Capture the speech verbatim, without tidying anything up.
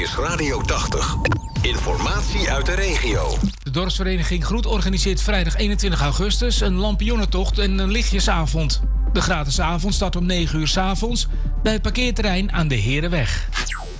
is Radio tachtig. Informatie uit de regio. De dorpsvereniging Groet organiseert vrijdag eenentwintig augustus... een lampionnentocht en een lichtjesavond. De gratis avond start om negen uur 's avonds... bij het parkeerterrein aan de Herenweg.